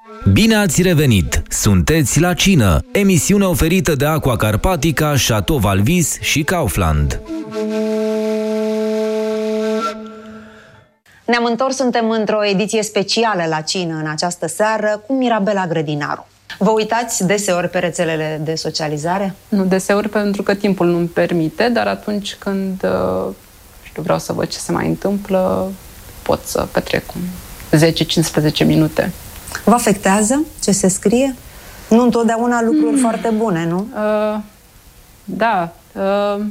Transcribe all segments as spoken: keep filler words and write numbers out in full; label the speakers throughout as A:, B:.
A: Bine ați revenit! Sunteți la cină, emisiune oferită de Aqua Carpatica, Chateau Valvis și Kaufland.
B: Ne-am întors, suntem într-o ediție specială la cină în această seară cu Mirabela Grădinaru. Vă uitați deseori pe rețelele de socializare?
C: Nu deseori, pentru că timpul nu-mi permite, dar atunci când știu, vreau să văd ce se mai întâmplă, pot să petrec zece cincisprezece minute.
B: Vă afectează ce se scrie? Nu întotdeauna lucruri mm. foarte bune, nu?
C: Uh, da. Uh,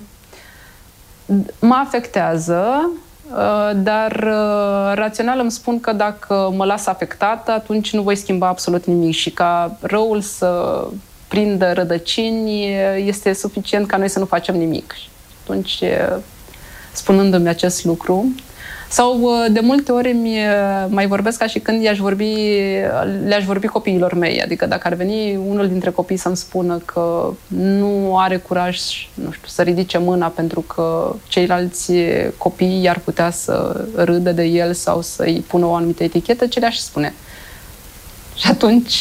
C: mă afectează, uh, dar uh, rațional îmi spun că dacă mă las afectată, atunci nu voi schimba absolut nimic și ca răul să prindă rădăcini, este suficient ca noi să nu facem nimic. Și atunci, spunându-mi acest lucru, sau de multe ori îmi mai vorbesc ca și când i-aș vorbi, le-aș vorbi copiilor mei. Adică dacă ar veni unul dintre copii să-mi spună că nu are curaj, nu știu, să ridice mâna pentru că ceilalți copii i-ar putea să râdă de el sau să-i pună o anumită etichetă, ce le-aș spune? Și atunci...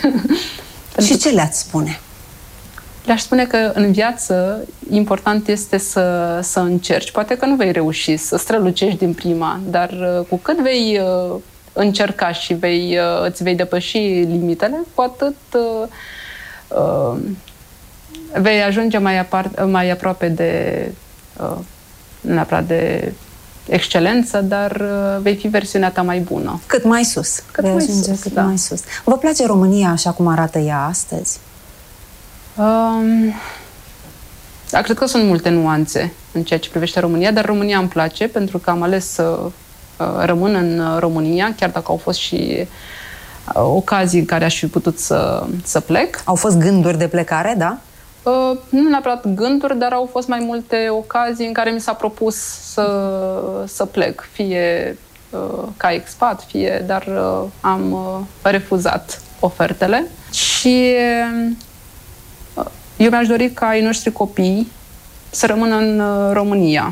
B: Și ce le-ați spune?
C: Le-aș spune că în viață important este să, să încerci. Poate că nu vei reuși să strălucești din prima, dar cu cât vei uh, încerca și vei, uh, îți vei depăși limitele, cu atât uh, vei ajunge mai, apar, mai aproape de, uh, neapărat de excelență, dar uh, vei fi versiunea ta mai bună.
B: Cât mai sus.
C: Cât, mai sus,
B: cât
C: da.
B: mai sus. Vă place România așa cum arată ea astăzi?
C: Um, da, cred că sunt multe nuanțe în ceea ce privește România, dar România îmi place pentru că am ales să uh, rămân în România, chiar dacă au fost și uh, ocazii în care aș fi putut să, să plec.
B: Au fost gânduri de plecare, da?
C: Uh, nu neapărat gânduri, dar au fost mai multe ocazii în care mi s-a propus să, să plec, fie uh, ca expat, fie, dar uh, am uh, refuzat ofertele. Și uh, eu mi-aș dori ca ai noștri copii să rămână în uh, România,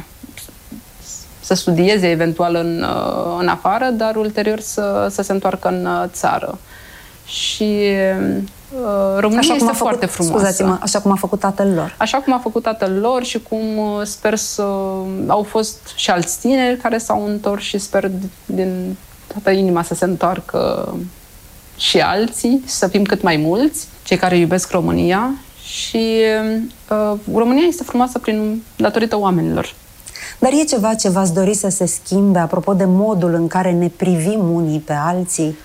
C: să studieze eventual în, uh, în afară, dar ulterior să, să se întoarcă în uh, țară. Și uh, România
B: așa
C: este
B: făcut,
C: foarte frumoasă.
B: Scuzați-mă, așa cum a făcut tatăl lor.
C: Așa cum a făcut tatăl lor și cum uh, sper să... Au fost și alți tineri care s-au întors și sper din toată inima să se întoarcă și alții, să fim cât mai mulți, cei care iubesc România. Și uh, România este frumoasă prin datorită oamenilor.
B: Dar e ceva ce v-ați dori să se schimbe, apropo de modul în care ne privim unii pe alții?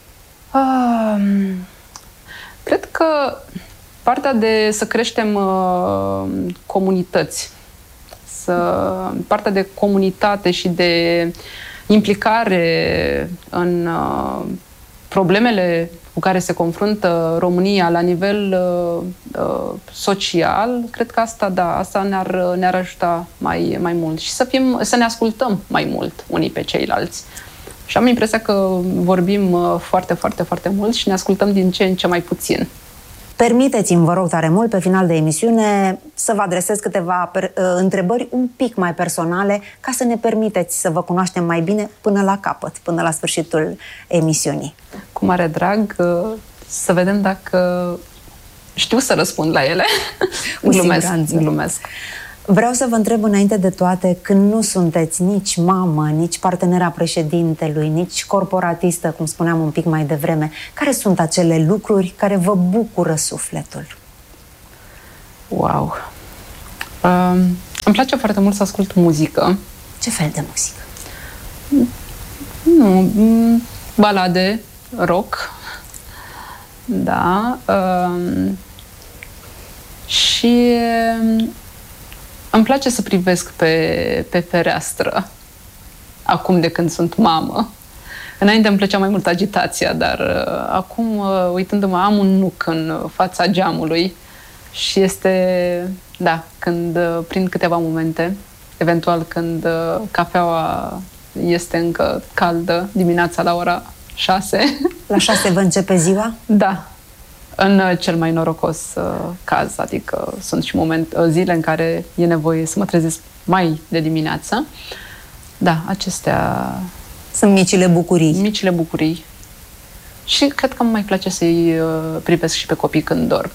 C: Uh, cred că partea de să creștem uh, comunități, să, partea de comunitate și de implicare în uh, problemele cu care se confruntă România la nivel uh, uh, social, cred că asta, da, asta ne-ar, ne-ar ajuta mai, mai mult și să, fim, să ne ascultăm mai mult unii pe ceilalți. Și am impresia că vorbim uh, foarte, foarte, foarte mult și ne ascultăm din ce în ce mai puțin.
B: Permiteți-mi, vă rog tare mult, pe final de emisiune, să vă adresez câteva per, uh, întrebări un pic mai personale, ca să ne permiteți să vă cunoaștem mai bine până la capăt, până la sfârșitul emisiunii.
C: Cu mare drag, uh, să vedem dacă știu să răspund la ele. glumesc, glumesc.
B: Vreau să vă întreb înainte de toate, când nu sunteți nici mamă, nici partenera președintelui, nici corporatistă, cum spuneam un pic mai devreme, care sunt acele lucruri care vă bucură sufletul?
C: Wow! Uh, îmi place foarte mult să ascult muzică.
B: Ce fel de muzică?
C: Nu, balade, rock, da. Uh, și îmi place să privesc pe, pe fereastră, acum de când sunt mamă. Înainte îmi plăcea mai mult agitația, dar uh, acum, uh, uitându-mă, am un nuc în fața geamului și este, da, când uh, prind câteva momente, eventual când uh, cafeaua este încă caldă, dimineața la ora șase.
B: La șase vă începe ziua?
C: Da. În cel mai norocos uh, caz, adică sunt și moment, uh, zile în care e nevoie să mă trezesc mai de dimineață. Da, acestea
B: sunt micile bucurii.
C: Micile bucurii. Și cred că îmi mai place să-i privesc și pe copii când dorm.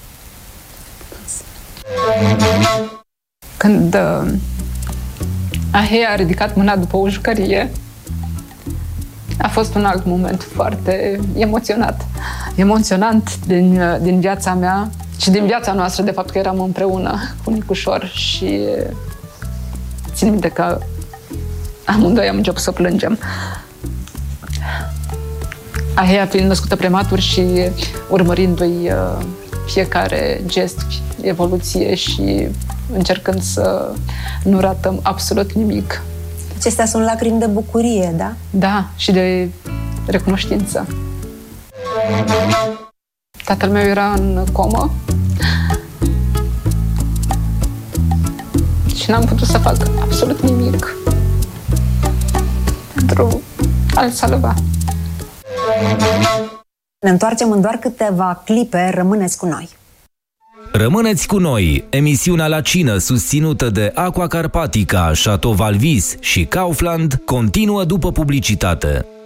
C: Când uh, Ahea a ridicat mâna după o jucărie, a fost un alt moment foarte emoționat. Emoționant din, din viața mea și din viața noastră, de fapt că eram împreună cu Nicușor și țin minte că amândoi am început să plângem. Ahea fiind născută prematur și urmărindu-i uh, fiecare gest, evoluție și încercând să nu ratăm absolut nimic.
B: Acestea sunt lacrimi de bucurie, da?
C: Da, și de recunoștință. Tatăl meu era în comă și n-am putut să fac absolut nimic pentru a-l salva.
B: Ne întoarcem în doar câteva clipe, rămâneți cu noi.
A: Rămâneți cu noi, emisiunea La Cină, susținută de Aqua Carpatica, Chateau Valvis și Kaufland, continuă după publicitate.